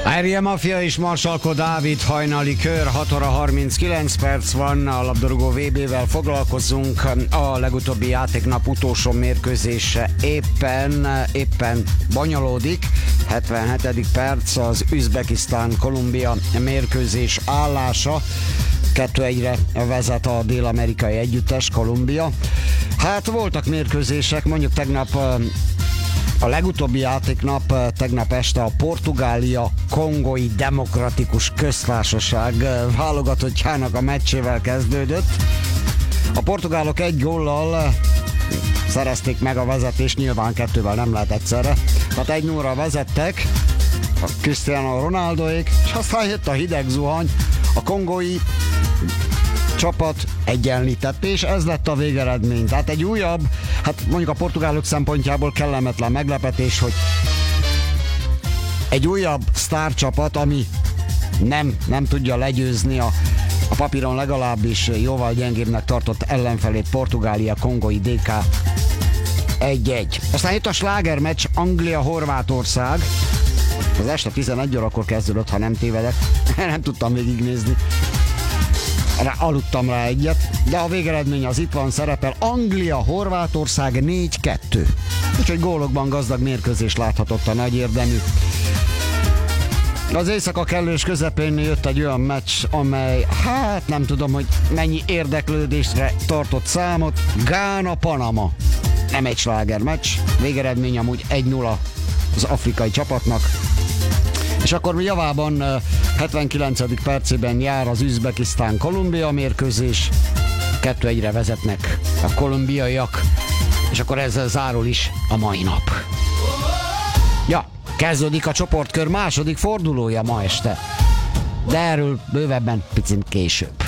Ária Mafia és Marsalko Dávid hajnali kör, 6 óra 39 perc van, a labdarúgó VB-vel foglalkozunk. A legutóbbi játéknap utolsó mérkőzése éppen bonyolódik. 77. perc az Üzbekisztán-Kolumbia mérkőzés állása. 2-1-re vezet a dél-amerikai együttes, Kolumbia. Hát voltak mérkőzések, mondjuk tegnap a legutóbbi játéknap, tegnap este a Portugália Kongói Demokratikus Köztársaság válogatottjának a meccsével kezdődött. A portugálok egy góllal szerezték meg a vezetést, nyilván kettővel nem lehet egyszerre. Tehát 1-0-ra vezettek a Cristiano Ronaldoék, és aztán jött a hideg zuhany, a kongói csapat egyenlített, és ez lett a végeredmény. Tehát egy újabb, hát mondjuk a portugálok szempontjából kellemetlen meglepetés, hogy egy újabb sztárcsapat, ami nem tudja legyőzni a papíron legalábbis jóval gyengébbnek tartott ellenfelét, Portugália Kongói DK 1-1. Aztán itt a slágermeccs, Anglia-Horvátország. Az este 11 órakor kezdődött, ha nem tévedek. Nem tudtam végignézni. Aludtam rá egyet, de a végeredmény az itt van, szerepel. Anglia-Horvátország 4-2. Úgyhogy gólokban gazdag mérkőzés láthatott a nagy érdemű. Az éjszaka kellős közepén jött egy olyan meccs, amely, hát nem tudom, hogy mennyi érdeklődésre tartott számot. Gána-Panama. Nem egy sláger meccs, végeredmény amúgy 1-0 az afrikai csapatnak. És akkor javában 79. percében jár az Üzbekisztán-Kolumbia mérkőzés. 2-1-re vezetnek a kolumbiaiak, és akkor ezzel zárul is a mai nap. Ja, kezdődik a csoportkör második fordulója ma este. De erről bővebben picit később.